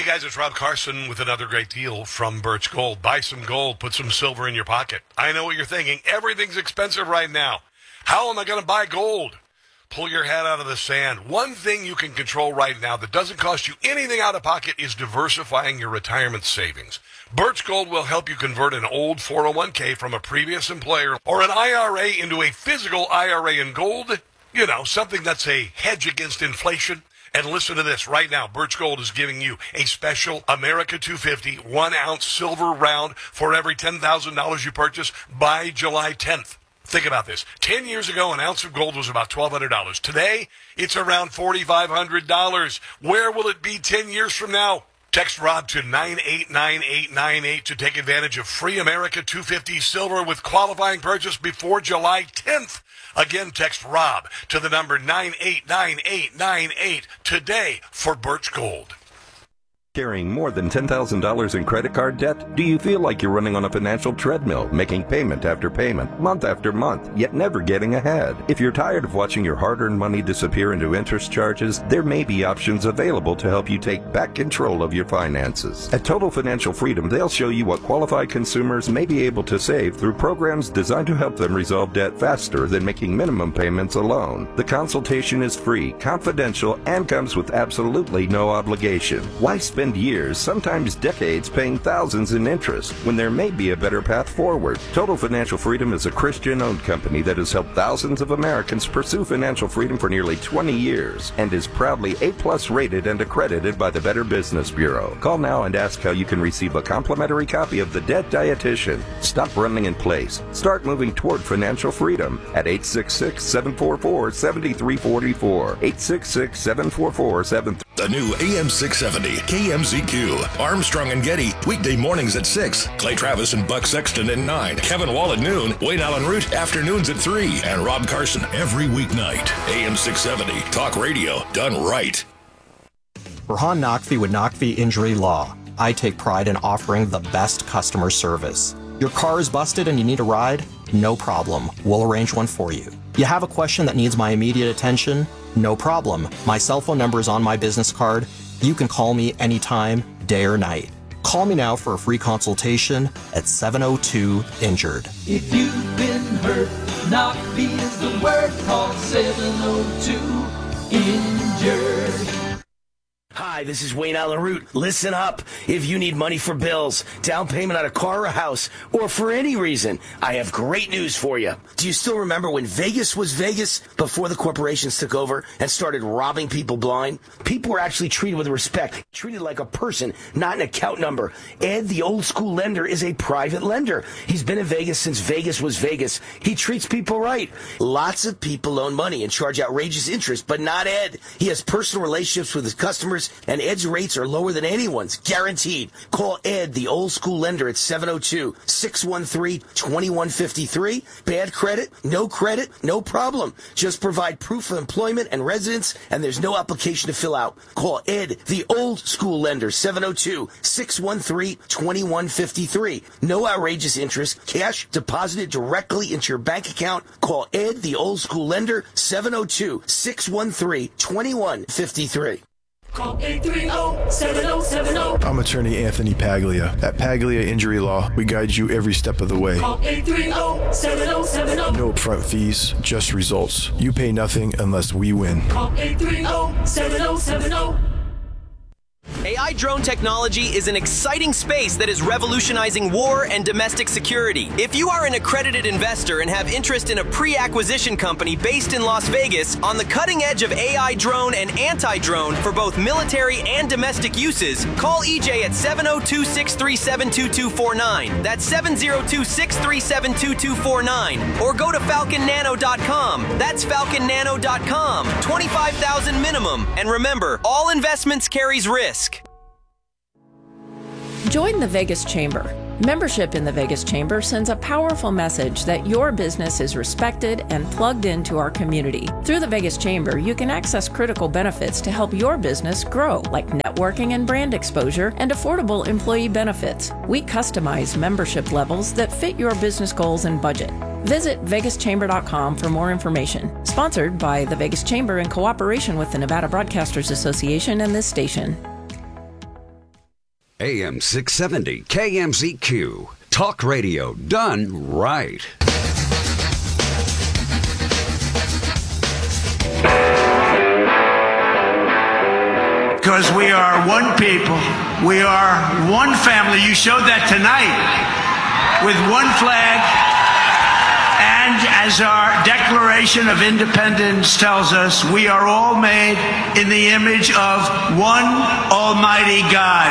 Hey guys, it's Rob Carson with another great deal from Birch Gold. Buy some gold, put some silver in your pocket. I know what you're thinking. Everything's expensive right now. How am I going to buy gold? Pull your head out of the sand. One thing you can control right now that doesn't cost you anything out of pocket is diversifying your retirement savings. Birch Gold will help you convert an old 401k from a previous employer or an IRA into a physical IRA in gold. You know, something that's a hedge against inflation. And listen to this right now. Birch Gold is giving you a special America 250 1-ounce silver round for every $10,000 you purchase by July 10th. Think about this. 10 years ago, an ounce of gold was about $1,200. Today, it's around $4,500. Where will it be 10 years from now? Text Rob to 989898 to take advantage of free America 250 silver with qualifying purchase before July 10th. Again, text Rob to the number 989898 today for Birch Gold. Carrying more than $10,000 in credit card debt? Do you feel like you're running on a financial treadmill, making payment after payment, month after month, yet never getting ahead? If you're tired of watching your hard-earned money disappear into interest charges, there may be options available to help you take back control of your finances. At Total Financial Freedom, they'll show you what qualified consumers may be able to save through programs designed to help them resolve debt faster than making minimum payments alone. The consultation is free, confidential, and comes with absolutely no obligation. Why spend years, sometimes decades, paying thousands in interest when there may be a better path forward? Total Financial Freedom is a Christian-owned company that has helped thousands of Americans pursue financial freedom for nearly 20 years and is proudly A+ rated and accredited by the Better Business Bureau. Call now and ask how you can receive a complimentary copy of The Debt Dietitian. Stop running in place. Start moving toward financial freedom at 866-744-7344. 866-744-7344. The new AM 670 KMZQ. Armstrong and Getty, weekday mornings at 6. Clay Travis and Buck Sexton at 9. Kevin Wall at noon. Wayne Allen Root, afternoons at 3. And Rob Carson every weeknight. AM 670. Talk radio done right. Rahan Naqvi with Naqvi Injury Law. I take pride in offering the best customer service. Your car is busted and you need a ride? No problem. We'll arrange one for you. You have a question that needs my immediate attention? No problem. My cell phone number is on my business card. You can call me anytime, day or night. Call me now for a free consultation at 702-INJURED. If you've been hurt, Naqvi is the word. Call 702-INJURED. Hi, this is Wayne Allen Root. Listen up. If you need money for bills, down payment on a car or a house, or for any reason, I have great news for you. Do you still remember when Vegas was Vegas before the corporations took over and started robbing people blind? People were actually treated with respect, treated like a person, not an account number. Ed, the old school lender, is a private lender. He's been in Vegas since Vegas was Vegas. He treats people right. Lots of people loan money and charge outrageous interest, but not Ed. He has personal relationships with his customers, and Ed's rates are lower than anyone's, guaranteed. Call Ed, the old school lender, at 702-613-2153. Bad credit? No problem. Just provide proof of employment and residence, and there's no application to fill out. Call Ed, the old school lender, 702-613-2153. No outrageous interest. Cash deposited directly into your bank account. Call Ed, the old school lender, 702-613-2153. Call 830-7070. I'm attorney Anthony Paglia. At Paglia Injury Law, we guide you every step of the way. Call 830-7070. No upfront fees, just results. You pay nothing unless we win. Call 830-7070. AI drone technology is an exciting space that is revolutionizing war and domestic security. If you are an accredited investor and have interest in a pre-acquisition company based in Las Vegas on the cutting edge of AI drone and anti-drone for both military and domestic uses, call EJ at 702-637-2249. That's 702-637-2249. Or go to falconnano.com. That's falconnano.com. $25,000 minimum. And remember, all investments carries risk. Join the Vegas Chamber. Membership in the Vegas Chamber sends a powerful message that your business is respected and plugged into our community. Through the Vegas Chamber, you can access critical benefits to help your business grow, like networking and brand exposure and affordable employee benefits. We customize membership levels that fit your business goals and budget. Visit vegaschamber.com for more information. Sponsored by the Vegas Chamber in cooperation with the Nevada Broadcasters Association and this station. AM 670 KMZQ. Talk radio done right. Because we are one people. We are one family. You showed that tonight with one flag. And as our Declaration of Independence tells us, we are all made in the image of one Almighty God.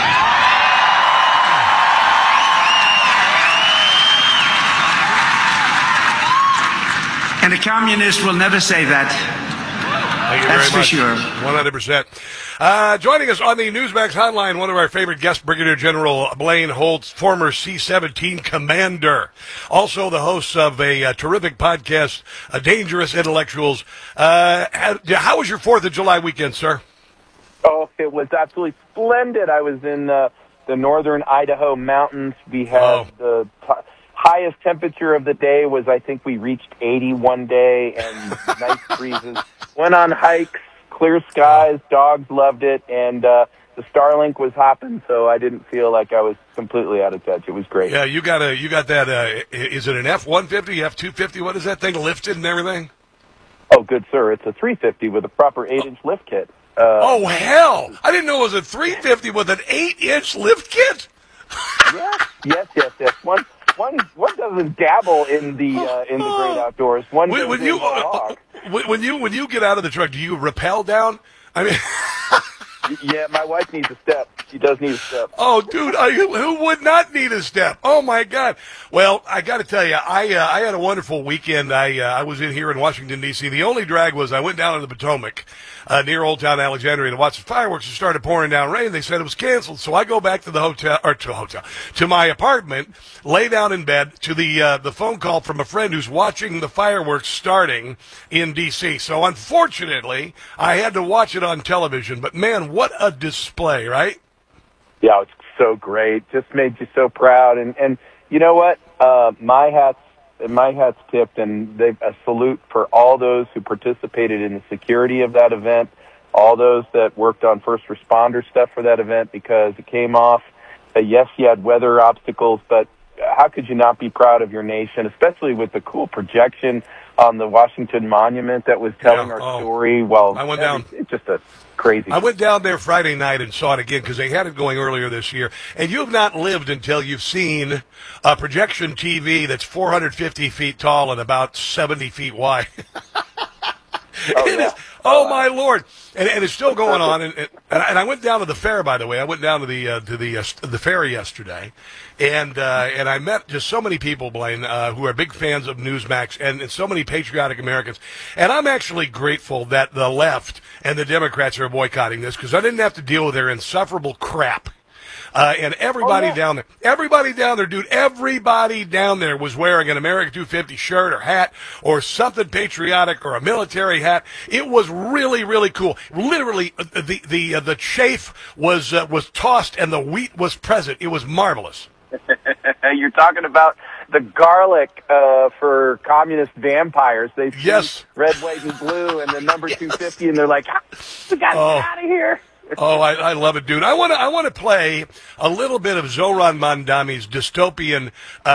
And a communist will never say that. Thank you That's very much. for sure. 100%. Joining us on the Newsmax hotline, one of our favorite guests, Brigadier General Blaine Holtz, former C-17 commander. Also the host of a terrific podcast, Dangerous Intellectuals. How was your 4th of July weekend, sir? Oh, it was absolutely splendid. I was in the northern Idaho mountains. We had the highest temperature of the day was, I think we reached 80 one day, and nice breezes. Went on hikes, clear skies, dogs loved it, and the Starlink was hopping, so I didn't feel like I was completely out of touch. It was great. Yeah, you got that, is it an F-150, F-250? What is that thing, lifted and everything? Oh, good sir. It's a 350 with a proper 8-inch lift kit. Oh, hell! I didn't know it was a 350 with an 8-inch lift kit? Yes. One doesn't dabble in the great outdoors. When you get out of the truck, do you rappel down? I mean, yeah, my wife needs a step. She does need a step. Oh, dude, who would not need a step? Oh my God! Well, I got to tell you, I had a wonderful weekend. I was in here in Washington D.C. The only drag was I went down to the Potomac, near Old Town Alexandria, to watch the fireworks. It started pouring down rain. They said it was canceled, so I go back to to my apartment, lay down in bed to the phone call from a friend who's watching the fireworks starting in D.C. So unfortunately, I had to watch it on television. But man, what a display, right? Yeah, it's so great. Just made you so proud. And you know what? My hat's tipped, and a salute for all those who participated in the security of that event, all those that worked on first responder stuff for that event, because it came off. Yes, you had weather obstacles, but how could you not be proud of your nation, especially with the cool projection on the Washington Monument that was telling our story? Well, I went down. It's just a crazy. I went down there Friday night and saw it again because they had it going earlier this year. And you have not lived until you've seen a projection TV that's 450 feet tall and about 70 feet wide. Oh my Lord! And it's still going on. And I went down to the fair, by the way. I went down to the fair yesterday, and I met just so many people, Blaine, who are big fans of Newsmax, and so many patriotic Americans. And I'm actually grateful that the left and the Democrats are boycotting this, because I didn't have to deal with their insufferable crap. And everybody down there, dude, everybody down there was wearing an America 250 shirt or hat or something patriotic or a military hat. It was really, really cool. Literally, the chaff was tossed and the wheat was present. It was marvelous. You're talking about the garlic for communist vampires. They see red, white, and blue, and the number 250, and they're like, we got to get out of here. Oh, I love it, dude. I want to play a little bit of Zohran Mamdani's dystopian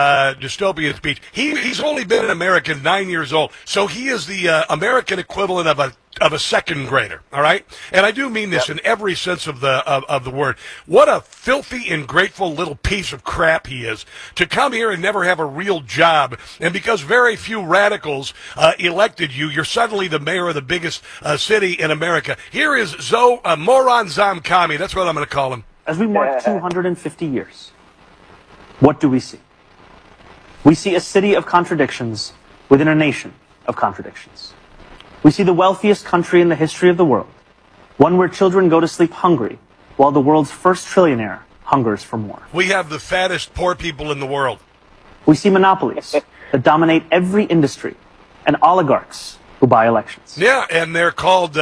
speech. He's only been an American 9 years old, so he is the American equivalent of a second grader. All right, and I do mean this in every sense of the word. What a filthy, ingrateful little piece of crap he is to come here and never have a real job, and because very few radicals elected you, you're suddenly the mayor of the biggest city in America. Here is Moran Zamkami. That's what I'm going to call him. As we mark 250 years, what do we see? We see a city of contradictions within a nation of contradictions. We see the wealthiest country in the history of the world, one where children go to sleep hungry, while the world's first trillionaire hungers for more. We have the fattest poor people in the world. We see monopolies that dominate every industry, and oligarchs who buy elections. Yeah, and they're called,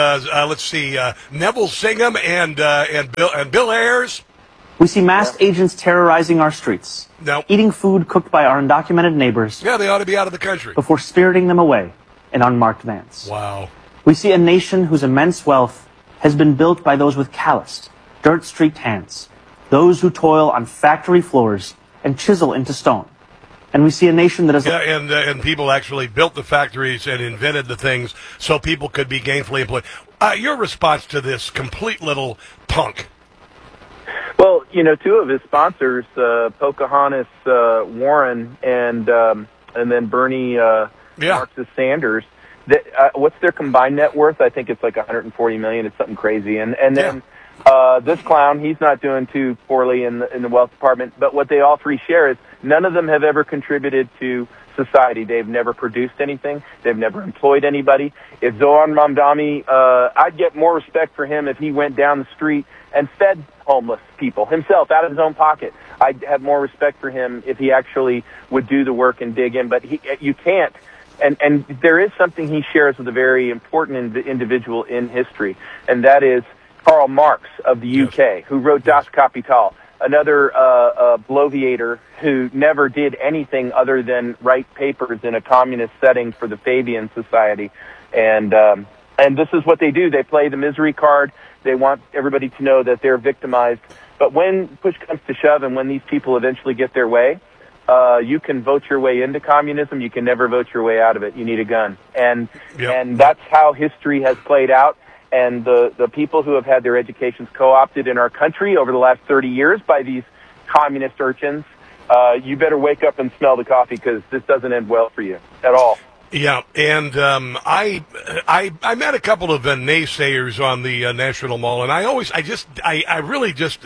Neville Singham and Bill Ayers. We see masked agents terrorizing our streets, eating food cooked by our undocumented neighbors. Yeah, they ought to be out of the country. Before spiriting them away in unmarked vans. Wow. We see a nation whose immense wealth has been built by those with calloused, dirt-streaked hands, those who toil on factory floors and chisel into stone. And we see a nation that is... Yeah, and people actually built the factories and invented the things so people could be gainfully employed. Your response to this complete little punk? Well, two of his sponsors, Pocahontas Warren and then Bernie Marxist Sanders, what's their combined net worth? I think it's like $140 million. It's something crazy. And then this clown, he's not doing too poorly in the wealth department. But what they all three share is none of them have ever contributed to society. They've never produced anything. They've never employed anybody. If Zohar Mamdani, I'd get more respect for him if he went down the street and fed homeless people himself out of his own pocket. I'd have more respect for him if he actually would do the work and dig in. But you can't. And there is something he shares with a very important individual in history, and that is Karl Marx of the UK, who wrote Das Kapital, another bloviator who never did anything other than write papers in a communist setting for the Fabian Society. And this is what they do. They play the misery card. They want everybody to know that they're victimized. But when push comes to shove and when these people eventually get their way, you can vote your way into communism. You can never vote your way out of it. You need a gun. And that's how history has played out. And the people who have had their educations co-opted in our country over the last 30 years by these communist urchins, you better wake up and smell the coffee, because this doesn't end well for you at all. Yeah, and I met a couple of naysayers on the National Mall, and I really just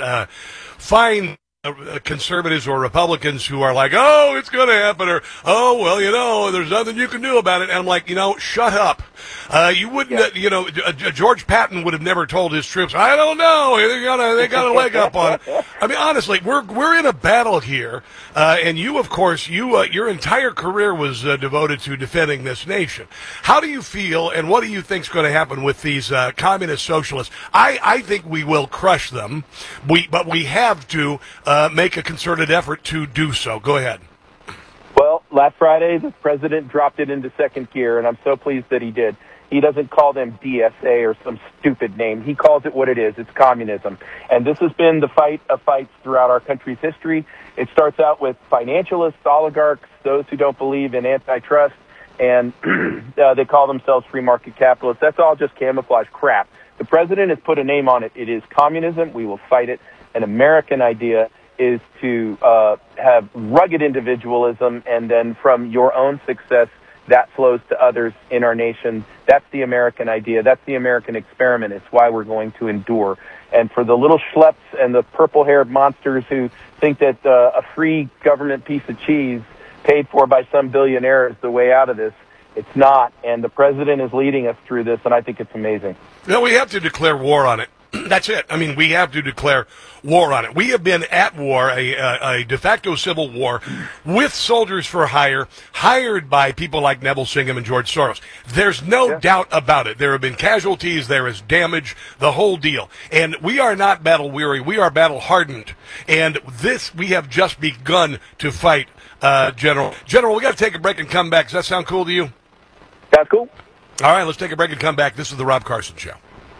find conservatives or Republicans who are like, oh, it's going to happen, or, oh, well, there's nothing you can do about it. And I'm like, shut up. You wouldn't, George Patton would have never told his troops, I don't know, they got a leg up on it. I mean, honestly, we're in a battle here, and you, of course, your entire career was devoted to defending this nation. How do you feel, and what do you think is going to happen with these communist socialists? I think we will crush them, but we have to make a concerted effort to do so. Go ahead. Well, last Friday, the president dropped it into second gear, and I'm so pleased that he did. He doesn't call them DSA or some stupid name. He calls it what it is. It's communism. And this has been the fight of fights throughout our country's history. It starts out with financialists, oligarchs, those who don't believe in antitrust, and they call themselves free market capitalists. That's all just camouflage crap. The president has put a name on it. It is communism. We will fight it. An American idea is to have rugged individualism, and then from your own success, that flows to others in our nation. That's the American idea. That's the American experiment. It's why we're going to endure. And for the little schleps and the purple-haired monsters who think that a free government piece of cheese paid for by some billionaire is the way out of this, it's not. And the president is leading us through this, and I think it's amazing. No, we have to declare war on it. That's it. I mean, we have to declare war on it. We have been at war, a de facto civil war, with soldiers for hire, hired by people like Neville Singham and George Soros. There's no doubt about it. There have been casualties. There is damage, the whole deal. And we are not battle-weary. We are battle-hardened. And this, we have just begun to fight, General. General, we got to take a break and come back. Does that sound cool to you? That's cool. All right, let's take a break and come back. This is The Rob Carson Show.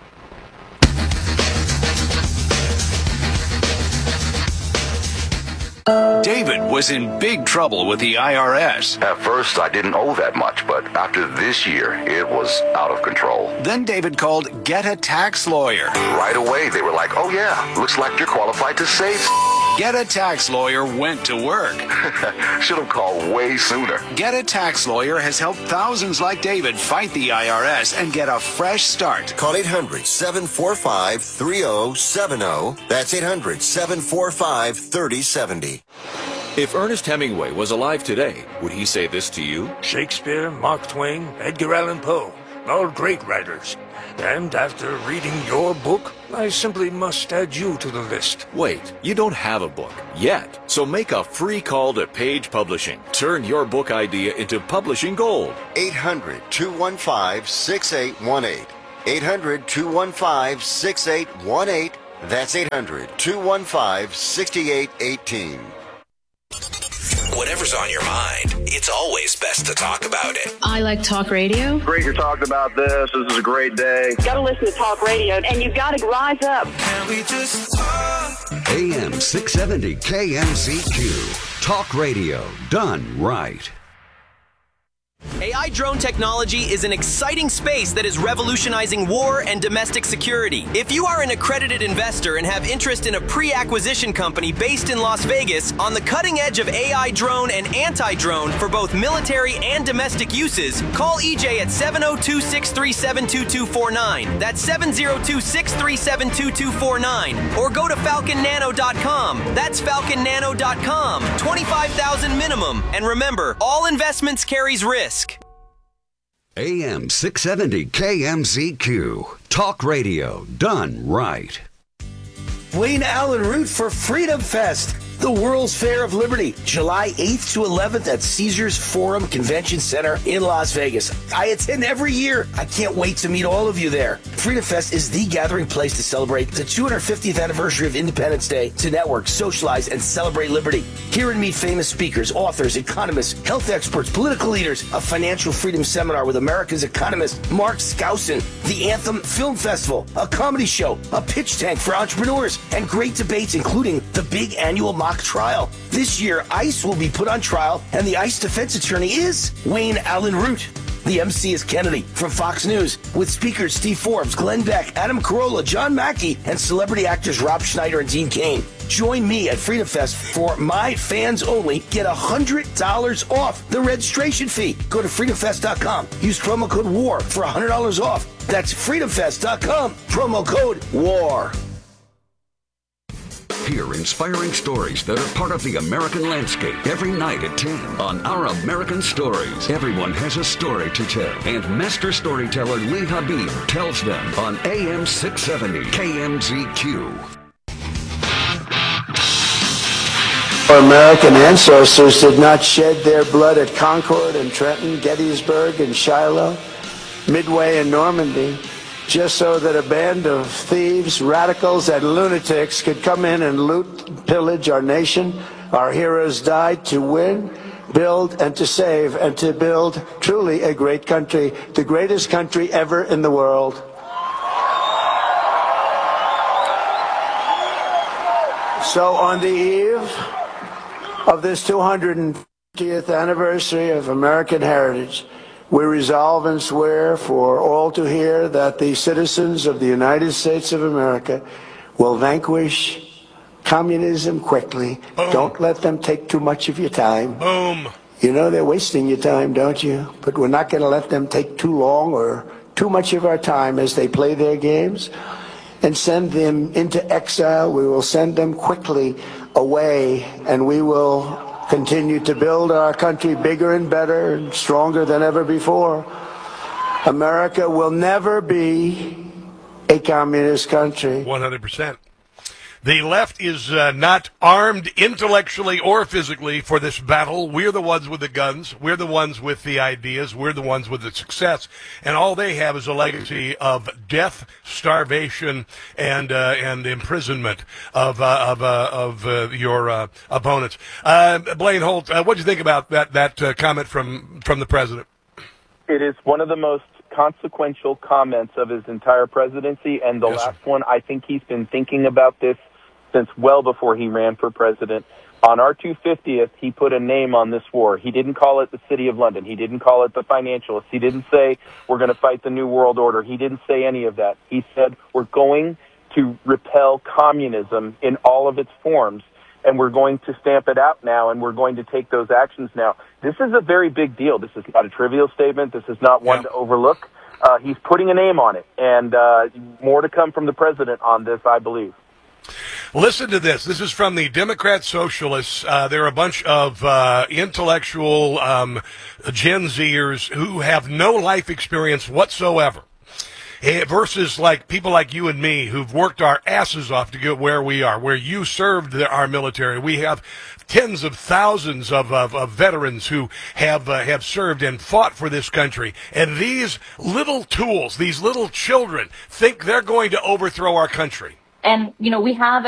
David was in big trouble with the IRS. At first, I didn't owe that much, but after this year, it was out of control. Then David called Get a Tax Lawyer. Right away, they were like, oh yeah, looks like you're qualified to save. Get a Tax Lawyer went to work. Should have called way sooner. Get a Tax Lawyer has helped thousands like David fight the IRS and get a fresh start. Call 800-745-3070. That's 800-745-3070. If Ernest Hemingway was alive today, would he say this to you? Shakespeare, Mark Twain, Edgar Allan Poe, all great writers. And after reading your book, I simply must add you to the list. Wait, you don't have a book yet. So make a free call to Page Publishing. Turn your book idea into publishing gold. 800-215-6818. 800-215-6818. That's 800-215-6818. Whatever's on your mind, it's always best to talk about it. I like talk radio. Great you're talking about this. This is a great day. Got to listen to talk radio, and you've got to rise up. Can we just talk? AM 670 KMZQ. Talk radio done right. AI drone technology is an exciting space that is revolutionizing war and domestic security. If you are an accredited investor and have interest in a pre-acquisition company based in Las Vegas on the cutting edge of AI drone and anti-drone for both military and domestic uses, call EJ at 702-637-2249. That's 702-637-2249. Or go to falconnano.com. That's falconnano.com. $25,000 minimum. And remember, all investments carries risk. AM 670 KMZQ. Talk radio done right. Wayne Allen Root for Freedom Fest, the World's Fair of Liberty, July 8th to 11th at Caesars Forum Convention Center in Las Vegas. I attend every year. I can't wait to meet all of you there. Freedom Fest is the gathering place to celebrate the 250th anniversary of Independence Day, to network, socialize, and celebrate liberty. Hear and meet famous speakers, authors, economists, health experts, political leaders, a financial freedom seminar with America's economist Mark Skousen, the Anthem Film Festival, a comedy show, a pitch tank for entrepreneurs, and great debates including the big annual mock trial. This year, ICE will be put on trial, and the ICE defense attorney is Wayne Allen Root. The MC is Kennedy from Fox News, with speakers Steve Forbes, Glenn Beck, Adam Carolla, John Mackey, and celebrity actors Rob Schneider and Dean Cain. Join me at Freedom Fest for my fans only. Get $100 off the registration fee. Go to freedomfest.com. Use promo code WAR for $100 off. That's freedomfest.com. Promo code WAR. Hear inspiring stories that are part of the American landscape every night at 10 on Our American Stories. Everyone has a story to tell, and master storyteller Lee Habib tells them on AM 670 KMZQ. Our American ancestors did not shed their blood at Concord and Trenton, Gettysburg and Shiloh, Midway and Normandy, just so that a band of thieves, radicals, and lunatics could come in and loot and pillage our nation. Our heroes died to win, build, and to save, and to build truly a great country, the greatest country ever in the world. So on the eve of this 250th anniversary of American heritage, we resolve and swear for all to hear that the citizens of the United States of America will vanquish communism quickly. Boom. Don't let them take too much of your time. Boom. You know they're wasting your time, don't you? But we're not going to let them take too long or too much of our time as they play their games and send them into exile. We will send them quickly away, and we will continue to build our country bigger and better and stronger than ever before. America will never be a communist country. 100%. The left is not armed intellectually or physically for this battle. We're the ones with the guns. We're the ones with the ideas. We're the ones with the success. And all they have is a legacy of death, starvation, and imprisonment of your opponents. Blaine Holt, what do you think about that comment from the president? It is one of the most consequential comments of his entire presidency, and the last one, I think he's been thinking about this since well before he ran for president. On our 250th, he put a name on this war. He didn't call it the City of London. He didn't call it the Financialists. He didn't say we're going to fight the New World Order. He didn't say any of that. He said we're going to repel communism in all of its forms, and we're going to stamp it out now, and we're going to take those actions now. This is a very big deal. This is not a trivial statement. This is not one to overlook. He's putting a name on it, and more to come from the president on this, I believe. Listen to this. This is from the Democrat Socialists. They're a bunch of intellectual Gen Zers who have no life experience whatsoever. Versus like people like you and me who've worked our asses off to get where we are, where you served our military. We have tens of thousands of veterans who have served and fought for this country. And these little tools, these little children, think they're going to overthrow our country. And, you know, we have